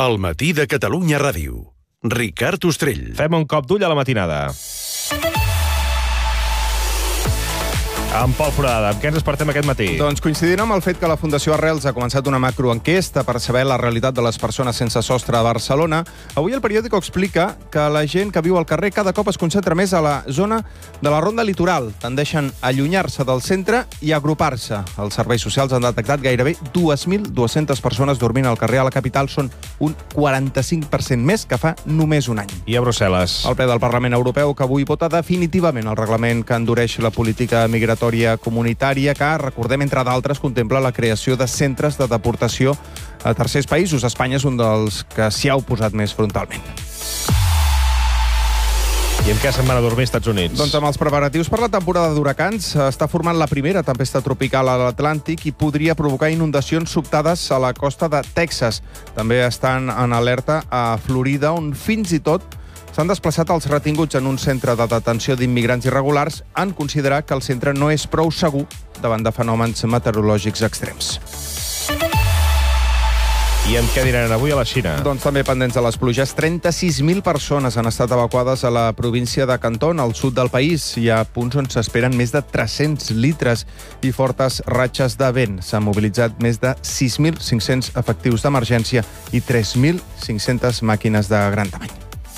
El matí de Catalunya Ràdio. Ricard Ostrell. Fem un cop d'ull a la matinada. Amb Pol Foradada, amb què ens despertem aquest matí? Doncs coincidint amb el fet que la Fundació Arrels ha començat una macroenquesta per saber la realitat de les persones sense sostre a Barcelona, avui el periòdico explica que la gent que viu al carrer cada cop es concentra més a la zona de la ronda litoral. Tendeixen a allunyar-se del centre i a agrupar-se. Els serveis socials han detectat gairebé 2.200 persones dormint al carrer a la capital. Són un 45% més que fa només un any. I a Brussel·les? El ple del Parlament Europeu, que avui vota definitivament el reglament que endureix la política migratòria comunitària, que, recordem, entre d'altres, contempla la creació de centres de deportació a tercers països. Espanya és un dels que s'hi ha oposat més frontalment. I amb què se'n van a dormir als Estats Units? Doncs amb els preparatius per la temporada d'huracans està formant la primera tempesta tropical a l'Atlàntic i podria provocar inundacions sobtades a la costa de Texas. També estan en alerta a Florida, on fins i tot s'han desplaçat els retinguts en un centre de detenció d'immigrants irregulars en considerar que el centre no és prou segur davant de fenòmens meteorològics extrems. I amb què diran avui a la Xina? Doncs també pendents de les pluges. 36.000 persones han estat evacuades a la província de Canton, al sud del país. Hi ha punts on s'esperen més de 300 litres i fortes ratxes de vent. S'han mobilitzat més de 6.500 efectius d'emergència i 3.500 màquines de gran tamany.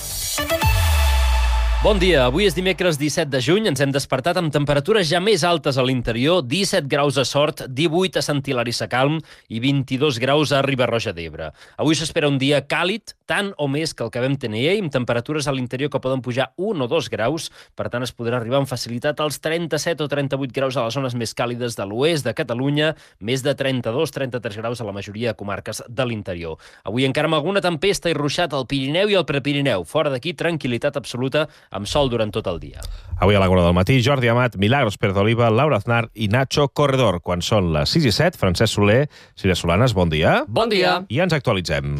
Bon dia, avui és dimecres 17 de juny, ens hem despertat amb temperatures ja més altes a l'interior, 17 graus a Sort, 18 a Sant Hilari Sacalm i 22 graus a Riba-roja d'Ebre. Avui s'espera un dia càlid, tant o més que el que vam tenir ahir, amb temperatures a l'interior que poden pujar 1 o 2 graus, per tant es podrà arribar amb facilitat als 37 o 38 graus a les zones més càlides de l'oest de Catalunya, més de 32-33 graus a la majoria de comarques de l'interior. Avui encara amb alguna tempesta i ruixat al Pirineu i al Prepirineu. Fora d'aquí, tranquil·litat absoluta, amb sol durant tot el dia. Avui a la Gorda del Matí, Jordi Amat, Milagros Pérez d'Oliva, Laura Aznar i Nacho Corredor. Quan són les 6 i 7, Francesc Soler, Sílvia Solanes, bon dia. Bon dia. I ens actualitzem.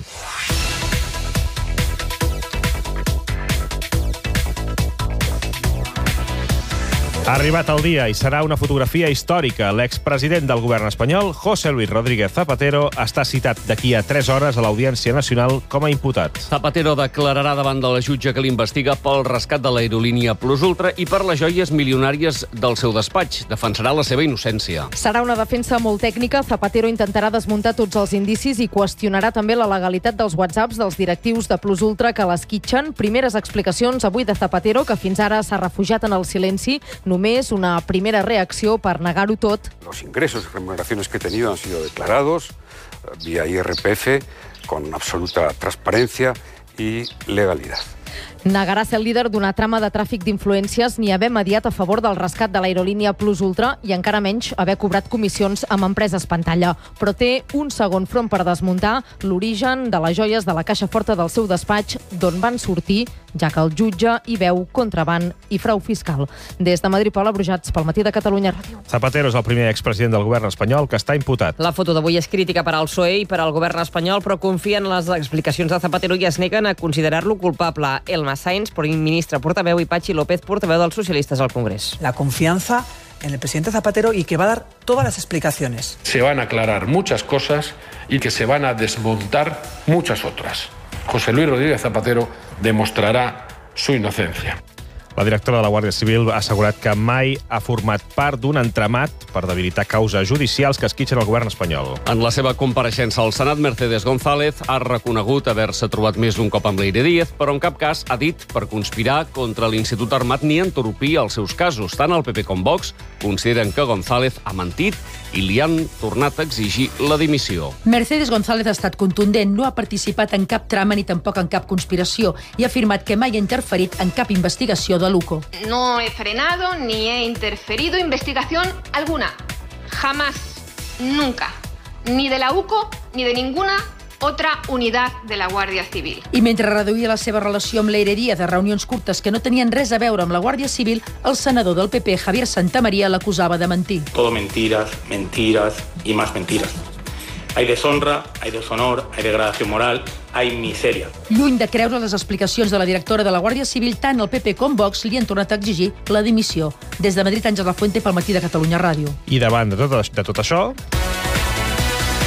Ha arribat el dia i serà una fotografia històrica. L'expresident del govern espanyol, José Luis Rodríguez Zapatero, està citat d'aquí a 3 hores a l'Audiència Nacional com a imputat. Zapatero declararà davant de la jutge que l'investiga pel rescat de l'aerolínia Plus Ultra i per les joies milionàries del seu despatx. Defensarà la seva innocència. Serà una defensa molt tècnica. Zapatero intentarà desmuntar tots els indicis i qüestionarà també la legalitat dels whatsapps dels directius de Plus Ultra que l'esquitxen. Primeres explicacions avui de Zapatero, que fins ara s'ha refugiat en el silenci. Només una primera reacció per negar-ho tot. Los ingresos y remuneraciones que he tenido han sido declarados vía IRPF con absoluta transparencia y legalidad. Negarà ser el líder d'una trama de tràfic d'influències ni haver mediat a favor del rescat de l'aerolínia Plus Ultra i encara menys haver cobrat comissions amb empreses pantalla. Però té un segon front per desmuntar l'origen de les joies de la caixa forta del seu despatx, d'on van sortir, ja que el jutge hi veu contraban i frau fiscal. Des de Madrid, Paula Brujats, pel Matí de Catalunya Ràdio. Zapatero és el primer expresident del govern espanyol que està imputat. La foto d'avui és crítica per al PSOE i per al govern espanyol, però confien en les explicacions de Zapatero i es neguen a considerar-lo culpable. Elma Sainz, ministre portaveu, i Patxi López, portaveu dels socialistes al Congrés. La confianza en el presidente Zapatero y que va a dar todas las explicaciones. Se van a aclarar muchas cosas y que se van a desmontar muchas otras. José Luis Rodríguez Zapatero demostrará su inocencia. La directora de la Guàrdia Civil ha assegurat que mai ha format part d'un entramat per debilitar causes judicials que esquitxen el govern espanyol. En la seva compareixença al Senat, Mercedes González ha reconegut haver-se trobat més d'un cop amb Leire Díez, però en cap cas ha dit per conspirar contra l'Institut Armat ni entorpir els seus casos. Tant el PP com Vox consideren que González ha mentit i li han tornat a exigir la dimissió. Mercedes González ha estat contundent, no ha participat en cap trama ni tampoc en cap conspiració i ha afirmat que mai ha interferit en cap investigació de l'UCO. No he frenado ni he interferido investigación alguna. Jamás, nunca. Ni de la UCO ni de ninguna otra unidad de la Guàrdia Civil. I mentre reduïa la seva relació amb Leire Díez de reunions curtes que no tenien res a veure amb la Guàrdia Civil, el senador del PP, Javier Santamaría, l'acusava de mentir. Todo mentiras, mentiras y más mentiras. Hay deshonra, hay deshonor, hay degradación moral, hay miseria. Lluny de creure les explicacions de la directora de la Guàrdia Civil, tant el PP com Vox li han tornat a exigir la dimissió. Des de Madrid, Àngels Lafuente, pel Matí de Catalunya Ràdio. I davant de tot això,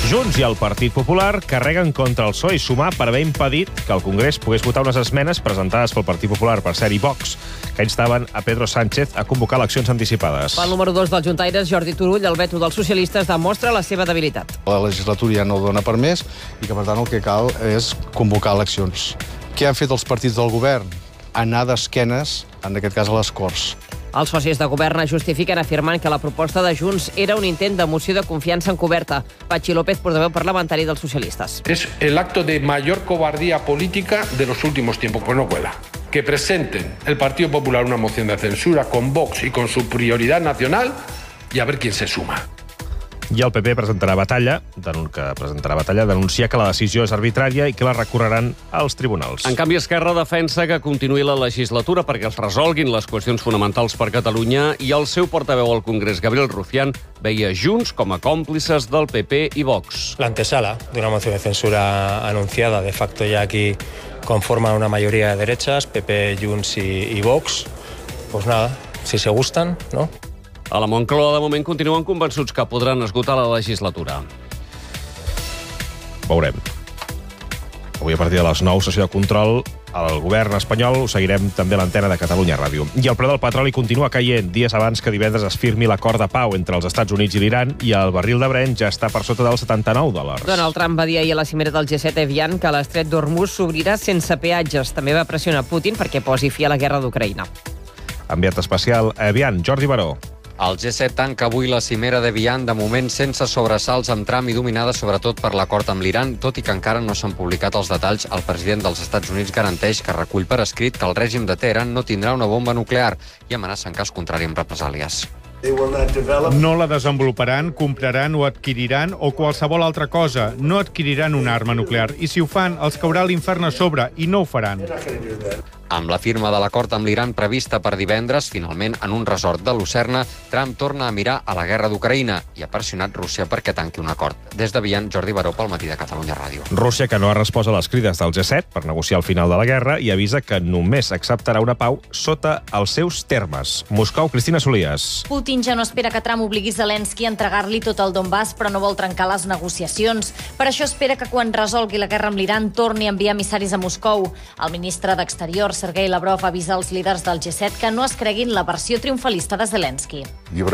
Junts i el Partit Popular carreguen contra el PSOE i Sumar per haver impedit que el Congrés pogués votar unes esmenes presentades pel Partit Popular, per cert, i Vox, que instaven a Pedro Sánchez a convocar eleccions anticipades. Pel número 2 dels juntaires, Jordi Turull, el veto dels socialistes demostra la seva debilitat. La legislatura ja no dona per més i que, per tant, el que cal és convocar eleccions. Què han fet els partits del govern? Anar d'esquenes, en aquest cas a les Corts. Els socis de govern es justifiquen afirmant que la proposta de Junts era un intent de moció de confiança encoberta. Patxi López, portaveu parlamentari dels socialistes. Es el acto de mayor cobardía política de los últimos tiempos, pues no cuela. Que presenten el Partido Popular una moción de censura con Vox y con su prioridad nacional y a ver quién se suma. I el PP presentarà batalla, denuncia que la decisió és arbitrària i que la recorreran als tribunals. En canvi, Esquerra defensa que continuï la legislatura perquè es resolguin les qüestions fonamentals per Catalunya i el seu portaveu al Congrés, Gabriel Rufián, veia Junts com a còmplices del PP i Vox. La antesala de una moción de censura anunciada, de facto ya aquí conforman una mayoría de derechas, PP, Junts y Vox. Pues nada, si se gustan, ¿no? A la Moncloa, de moment, continuen convençuts que podran esgotar la legislatura. Veurem. Avui, a partir de les 9, sessió de control al govern espanyol. Ho seguirem també a l'antena de Catalunya Ràdio. I el preu del petroli continua caient dies abans que divendres es firmi l'acord de pau entre els Estats Units i l'Iran, i el barril de Brent ja està per sota dels $79. Donald Trump va dir ahir a la cimera del G7 a Evian que l'estret d'Hormuz s'obrirà sense peatges. També va pressionar Putin perquè posi fi a la guerra d'Ucraïna. Enviat especial a Evian, Jordi Baró. El G7 tanca avui la cimera de Vian, de moment sense sobresalts amb Trump i dominada sobretot per l'acord amb l'Iran, tot i que encara no s'han publicat els detalls. El president dels Estats Units garanteix que recull per escrit que el règim de Teheran no tindrà una bomba nuclear i amenaça en cas contrari amb represàlies. No la desenvoluparan, compraran o adquiriran o qualsevol altra cosa. No adquiriran una arma nuclear. I si ho fan, els caurà l'infern a sobre i no ho faran. Amb la firma de l'acord amb l'Iran prevista per divendres, finalment, en un resort de Lucerna, Trump torna a mirar a la guerra d'Ucraïna i ha pressionat Rússia perquè tanqui un acord. Des de Vian, Jordi Baró, pel Matí de Catalunya Ràdio. Rússia, que no ha respost a les crides del G7 per negociar el final de la guerra, i avisa que només acceptarà una pau sota els seus termes. Moscou, Cristina Solías. Putin ja no espera que Trump obligui Zelensky a entregar-li tot el Donbass, però no vol trencar les negociacions. Per això espera que quan resolgui la guerra amb l'Iran torni a enviar emissaris a Moscou. El ministre d'Exteriors, Sergei Lavrov, avisa als líders del G7 que no es creguin la versió triomfalista de Zelensky.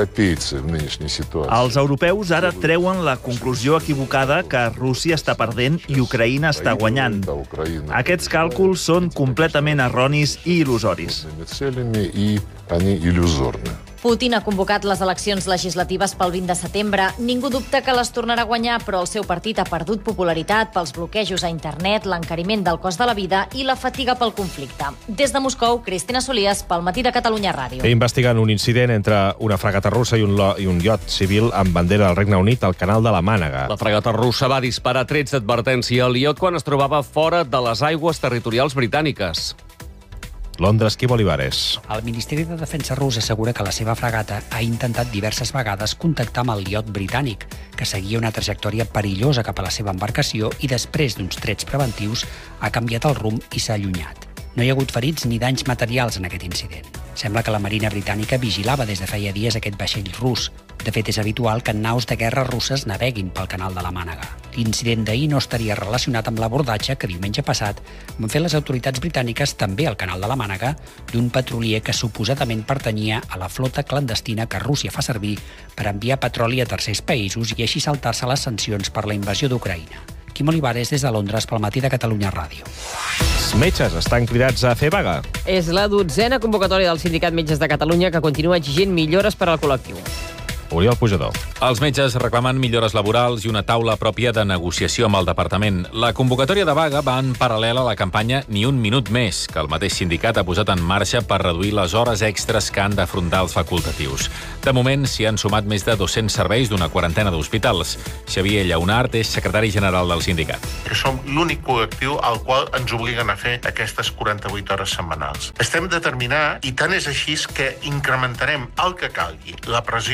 Els europeus ara treuen la conclusió equivocada que Rússia està perdent i Ucraïna està guanyant. Aquests càlculs són completament erronis i il·lusoris. Putin ha convocat les eleccions legislatives pel 20 de setembre. Ningú dubta que les tornarà a guanyar, però el seu partit ha perdut popularitat pels bloquejos a internet, l'encariment del cost de la vida i la fatiga pel conflicte. Des de Moscou, Cristina Solías, pel Matí de Catalunya Ràdio. Investigant un incident entre una fragata russa i un iot civil amb bandera del Regne Unit al canal de la Mànega. La fragata russa va disparar trets d'advertència al iot quan es trobava fora de les aigües territorials britàniques. Londres, Quim Olivares. El Ministeri de Defensa rus assegura que la seva fragata ha intentat diverses vegades contactar amb el iot britànic, que seguia una trajectòria perillosa cap a la seva embarcació i després d'uns trets preventius ha canviat el rumb i s'ha allunyat. No hi ha hagut ferits ni danys materials en aquest incident. Sembla que la Marina britànica vigilava des de feia dies aquest vaixell rus. De fet, és habitual que naus de guerra russes naveguin pel canal de la Mànega. L'incident d'ahir no estaria relacionat amb l'abordatge que diumenge passat van fer les autoritats britàniques també al canal de la Mànega d'un petrolier que suposadament pertanyia a la flota clandestina que Rússia fa servir per enviar petroli a tercers països i així saltar-se les sancions per la invasió d'Ucraïna. Quim Olivares, des de Londres, pel Matí de Catalunya Ràdio. Els metges estan cridats a fer vaga. És la 12a convocatòria del Sindicat Metges de Catalunya que continua exigint millores per al col·lectiu. Oriol Pujador. Els metges reclamen millores laborals i una taula pròpia de negociació amb el departament. La convocatòria de vaga va en paral·lel a la campanya Ni un minut més, que el mateix sindicat ha posat en marxa per reduir les hores extres que han d'afrontar els facultatius. De moment, s'hi han sumat més de 200 serveis d'una quarantena d'hospitals. Xavier Llaunart és secretari general del sindicat. Som l'únic col·lectiu al qual ens obliguen a fer aquestes 48 hores setmanals. Estem determinats, i tant és així que incrementarem el que calgui la pressió sobre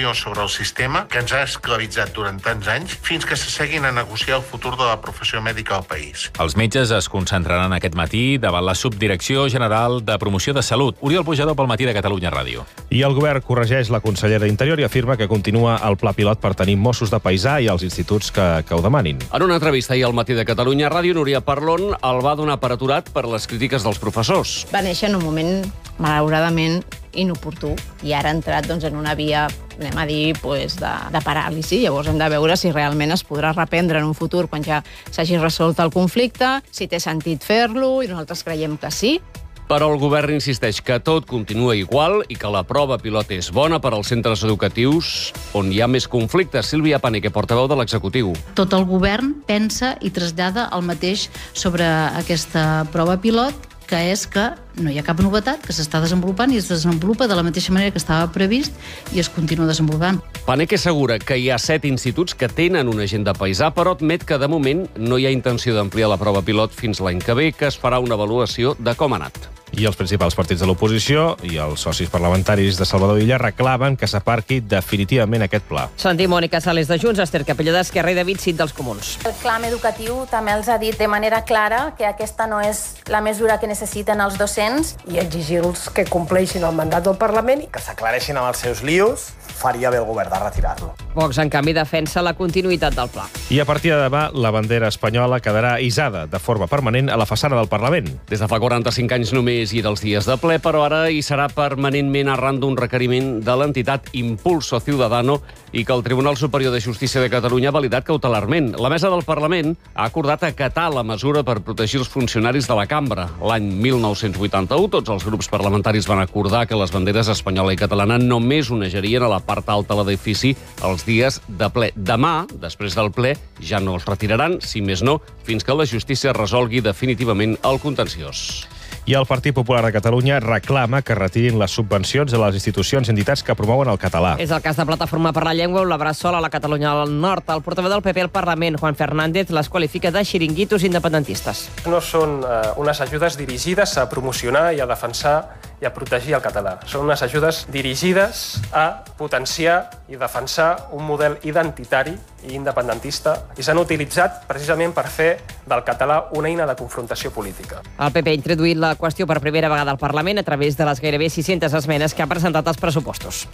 del sistema que ens ha esclavitzat durant tants anys fins que s'asseguin a negociar el futur de la professió mèdica al país. Els metges es concentraran aquest matí davant la Subdirecció General de Promoció de Salut. Oriol Pujador pel Matí de Catalunya Ràdio. I el govern corregeix la consellera d'Interior i afirma que continua el pla pilot per tenir Mossos de paisà i els instituts que ho demanin. En una entrevista ahir al Matí de Catalunya Ràdio, Núria Parlon el va donar per aturat per les crítiques dels professors. Va néixer en un moment, malauradament, inoportú, i ara ha entrat en una via, anem a dir, de paràlisi. Llavors hem de veure si realment es podrà reprendre en un futur quan ja s'hagi resolt el conflicte, si té sentit fer-lo, i nosaltres creiem que sí. Però el govern insisteix que tot continua igual i que la prova pilot és bona per als centres educatius on hi ha més conflictes. Sílvia Paneque, portaveu de l'executiu. Tot el govern pensa i trasllada el mateix sobre aquesta prova pilot, que és que no hi ha cap novetat, que s'està desenvolupant i es desenvolupa de la mateixa manera que estava previst i es continua desenvolupant. Paneque assegura que hi ha 7 instituts que tenen una agenda paisà, però admet que de moment no hi ha intenció d'ampliar la prova pilot fins l'any que ve, que es farà una avaluació de com ha anat. I els principals partits de l'oposició i els socis parlamentaris de Salvador Illa reclamen que s'aparqui definitivament aquest pla. Sentim Mònica Sales de Junts, Esther Capella d'Esquerra i David Cid dels Comuns. El clam educatiu també els ha dit de manera clara que aquesta no és la mesura que necessiten els docents. I exigir-los que compleixin el mandat del Parlament i que s'aclareixin amb els seus lios, faria bé el govern de retirar-lo. Vox, en canvi, defensa la continuïtat del pla. I a partir de demà, la bandera espanyola quedarà hissada de forma permanent a la façana del Parlament. Des de fa 45 anys només i dels dies de ple, però ara hi serà permanentment arran d'un requeriment de l'entitat Impulso Ciudadano i que el Tribunal Superior de Justícia de Catalunya ha validat cautelarment. La mesa del Parlament ha acordat acatar la mesura per protegir els funcionaris de la cambra. L'any 1981, tots els grups parlamentaris van acordar que les banderes espanyola i catalana només onejarien a la part alta de l'edifici els dies de ple. Demà, després del ple, ja no els retiraran, si més no, fins que la justícia resolgui definitivament el contenciós. I el Partit Popular de Catalunya reclama que retirin les subvencions a les institucions i entitats que promouen el català. És el cas de Plataforma per la Llengua o la Bressol a la Catalunya del Nord. El portaveu del PP al Parlament, Juan Fernández, les qualifica de xiringuitos independentistes. No són unes ajudes dirigides a promocionar i a defensar i a protegir el català. Són unes ajudes dirigides a potenciar i defensar un model identitari i independentista i s'han utilitzat precisament per fer del català una eina de confrontació política. El PP ha introduït la qüestió per primera vegada al Parlament a través de les gairebé 600 esmenes que ha presentat als pressupostos.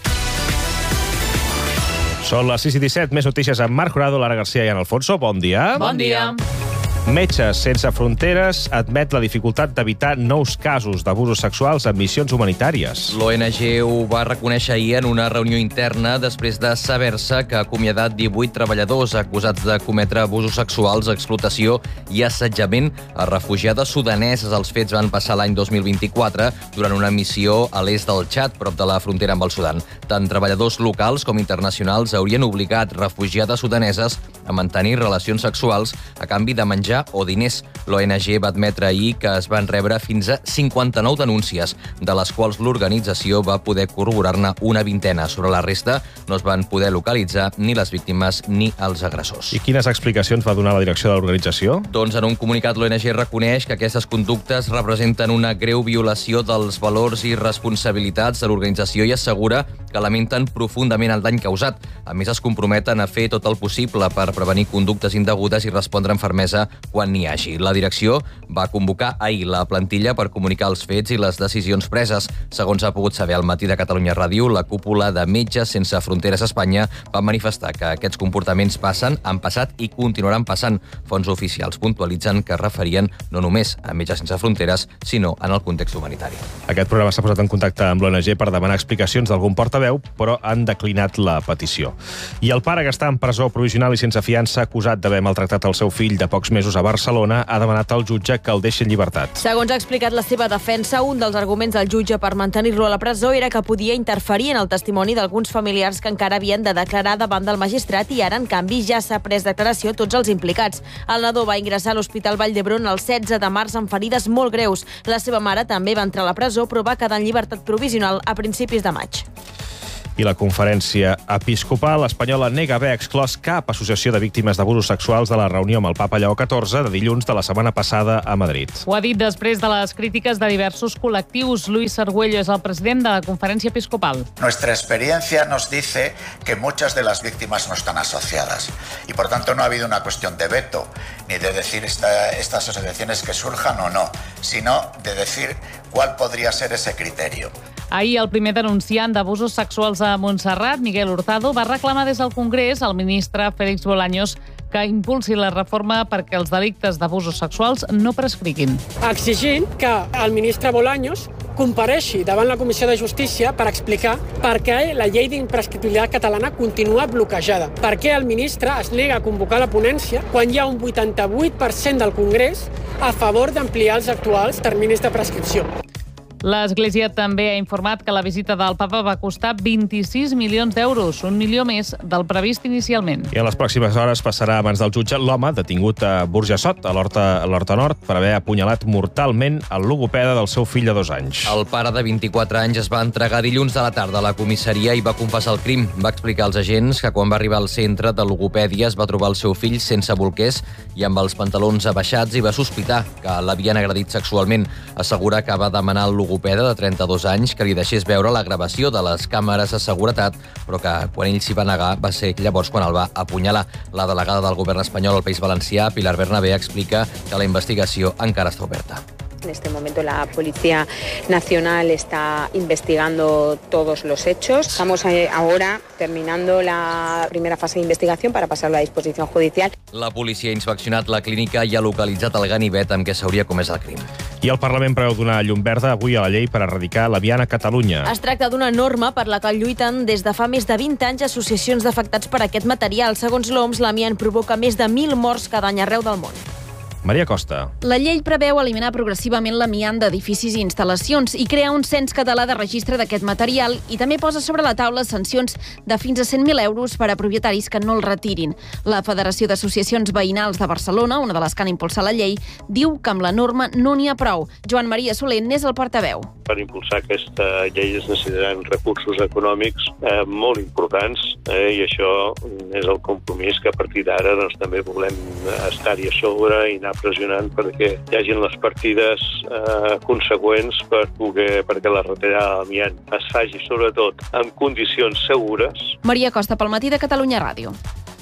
Són les 6:17, més notícies amb Marc Jurado, Lara Garcia i Ana Alfonso. Bon dia. Bon dia. Metges Sense Fronteres admet la dificultat d'evitar nous casos d'abusos sexuals en missions humanitàries. L'ONG ho va reconèixer ahir en una reunió interna després de saber-se que ha acomiadat 18 treballadors acusats de cometre abusos sexuals, explotació i assetjament a refugiades sudaneses. Els fets van passar l'any 2024 durant una missió a l'est del Txad, prop de la frontera amb el Sudan. Tant treballadors locals com internacionals haurien obligat refugiades sudaneses a mantenir relacions sexuals a canvi de menjar o diners. L'ONG va admetre ahir que es van rebre fins a 59 denúncies, de les quals l'organització va poder corroborar-ne una vintena. Sobre la resta no es van poder localitzar ni les víctimes ni els agressors. I quines explicacions va donar la direcció de l'organització? Doncs en un comunicat l'ONG reconeix que aquestes conductes representen una greu violació dels valors i responsabilitats de l'organització i assegura que lamenten profundament el dany causat. A més, es comprometen a fer tot el possible per prevenir conductes indegudes i respondre amb fermesa quan n'hi hagi. La direcció va convocar ahir la plantilla per comunicar els fets i les decisions preses. Segons ha pogut saber al Matí de Catalunya Ràdio, la cúpula de Metges Sense Fronteres a Espanya va manifestar que aquests comportaments passen, han passat i continuaran passant. Fonts oficials puntualitzen que es referien no només a Metges Sense Fronteres, sinó en el context humanitari. Aquest programa s'ha posat en contacte amb l'ONG per demanar explicacions d'algun portaveu, però han declinat la petició. I el pare que està en presó provisional i sense fiança, acusat d'haver maltractat el seu fill de pocs mesos a Barcelona, ha demanat al jutge que el deixi en llibertat. Segons ha explicat la seva defensa, un dels arguments del jutge per mantenir-lo a la presó era que podia interferir en el testimoni d'alguns familiars que encara havien de declarar davant del magistrat i ara, en canvi, ja s'ha pres declaració tots els implicats. El nadó va ingressar a l'Hospital Vall d'Hebron el 16 de març amb ferides molt greus. La seva mare també va entrar a la presó, però va quedar en llibertat provisional a principis de maig. I la Conferència Episcopal espanyola nega haver exclòs cap associació de víctimes d'abusos sexuals de la reunió amb el Papa Lleó XIV de dilluns de la setmana passada a Madrid. Ho ha dit després de les crítiques de diversos col·lectius. Luis Argüello és el president de la Conferència Episcopal. Nuestra experiencia nos dice que muchas de las víctimas no están asociadas y por tanto no ha habido una cuestión de veto ni de decir estas asociaciones que surjan o no, sino de decir cuál podría ser ese criterio. Ahir, el primer denunciant d'abusos sexuals a Montserrat, Miguel Hurtado, va reclamar des del Congrés al ministre Félix Bolaños que impulsi la reforma perquè els delictes d'abusos sexuals no prescriguin. Exigint que el ministre Bolaños compareixi davant la Comissió de Justícia per explicar per què la llei d'imprescriptibilitat catalana continua bloquejada. Per què el ministre es nega a convocar la ponència quan hi ha un 88% del Congrés a favor d'ampliar els actuals terminis de prescripció. L'Església també ha informat que la visita del Papa va costar 26 milions d'euros, 1 milió més del previst inicialment. I en les pròximes hores passarà a mans del jutge l'home detingut a Burjassot, a l'Horta Nord, per haver apunyalat mortalment el logopeda del seu fill de 2 anys. El pare de 24 anys es va entregar dilluns a la tarda a la comissaria i va confessar el crim. Va explicar als agents que quan va arribar al centre de logopèdia es va trobar el seu fill sense bolquers i amb els pantalons abaixats i va sospitar que l'havien agredit sexualment. Assegura que va demanar al logopeda de 32 anys que li deixés veure la gravació de les càmeres de seguretat, però que quan ell s'hi va negar va ser llavors quan el va apunyalar. La delegada del govern espanyol al País Valencià, Pilar Bernabé, explica que la investigació encara està oberta. En este momento la Policía Nacional está investigando todos los hechos. Estamos ahora terminando la primera fase de investigación para pasarlo a disposición judicial. La policia ha inspeccionat la clínica i ha localitzat el ganivet amb què s'hauria comès el crim. I el Parlament preveu donar llum verda avui a la llei per erradicar l'amiant a Catalunya. Es tracta d'una norma per la que lluiten des de fa més de 20 anys associacions d'afectats per aquest material. Segons l'OMS, l'amiant provoca més de 1.000 morts cada any arreu del món. Maria Costa. La llei preveu eliminar progressivament l'amiant d'edificis i instal·lacions i crear un cens català de registre d'aquest material i també posa sobre la taula sancions de fins a 100.000 euros per a propietaris que no el retirin. La Federació d'Associacions Veïnals de Barcelona, una de les que han impulsat la llei, diu que amb la norma no n'hi ha prou. Joan Maria Soler n'és el portaveu. Per impulsar aquesta llei es necessitaran recursos econòmics molt importants i això és el compromís que a partir d'ara també volem estar-hi a sobre i anar pressionant perquè hi hagin les partides consegüents perquè la retirada de l'amiant es faci sobretot en condicions segures. Maria Costa, pel Matí de Catalunya Ràdio.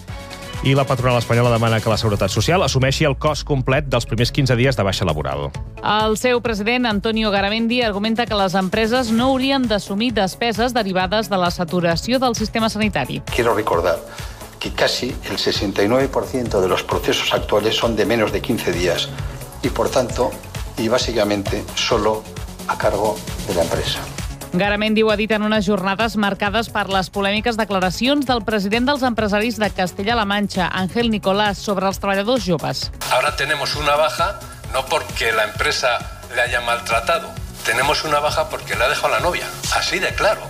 I la patronal espanyola demana que la Seguretat Social assumeixi el cost complet dels primers 15 dies de baixa laboral. El seu president, Antonio Garamendi, argumenta que les empreses no haurien d'assumir despeses derivades de la saturació del sistema sanitari. Quiero recordar que casi el 69% de los procesos actuales son de menos de 15 días y, por tanto, y básicamente solo a cargo de la empresa. Garamendi ho ha dit en unes jornades marcades per les polèmiques declaracions del president dels empresaris de Castella-La Mancha, Ángel Nicolás, sobre els treballadors joves. Ahora tenemos una baja no porque la empresa le haya maltratado, tenemos una baja porque le ha dejado la novia, así de claro.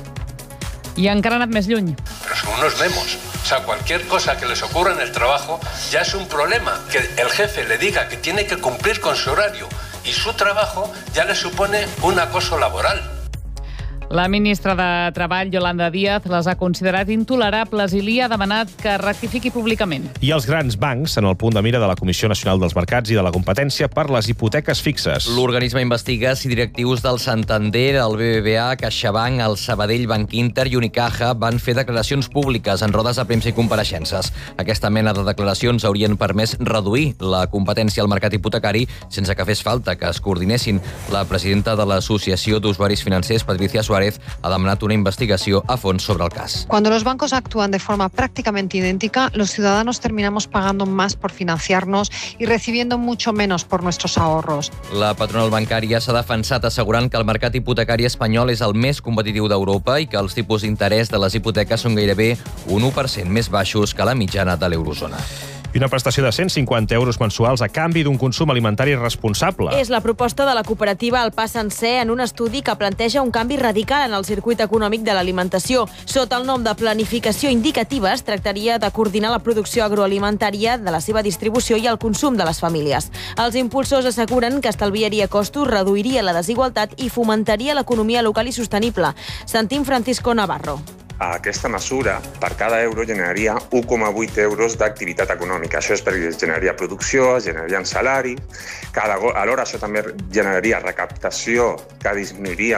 I encara ha anat més lluny. Pero son unos memos. O sea, cualquier cosa que les ocurra en el trabajo ya es un problema. Que el jefe le diga que tiene que cumplir con su horario y su trabajo ya le supone un acoso laboral. La ministra de Treball, Yolanda Díaz, les ha considerat intolerables i li ha demanat que rectifiqui públicament. I els grans bancs en el punt de mira de la Comissió Nacional dels Mercats i de la Competència per les hipoteques fixes. L'organisme investiga si directius del Santander, el BBVA, CaixaBank, el Sabadell, Banc Inter i Unicaja van fer declaracions públiques en rodes de premsa i compareixences. Aquesta mena de declaracions haurien permès reduir la competència al mercat hipotecari sense que fes falta que es coordinessin. La presidenta de l'Associació d'Usuaris Financers, Patricia Suárez, ha demanat una investigació a fons sobre el cas. Cuando los bancos actúan de forma prácticamente idéntica, los ciudadanos terminamos pagando más por financiarnos y recibiendo mucho menos por nuestros ahorros. La patronal bancària s'ha defensat assegurant que el mercat hipotecari espanyol és el més competitiu d'Europa i que els tipus d'interès de les hipoteques són gairebé un 1% més baixos que la mitjana de l'eurozona. I una prestació de 150 euros mensuals a canvi d'un consum alimentari responsable. És la proposta de la cooperativa El Pa Sencer en un estudi que planteja un canvi radical en el circuit econòmic de l'alimentació. Sota el nom de planificació indicativa es tractaria de coordinar la producció agroalimentària, de la seva distribució i el consum de les famílies. Els impulsors asseguren que estalviaria costos, reduiria la desigualtat i fomentaria l'economia local i sostenible. Sentim Francisco Navarro. aquesta mesura, per cada euro generaria 1,8 euros d'activitat econòmica. Això és perquè es generaria producció, es generarien salaris, alhora això també generaria recaptació que disminuiria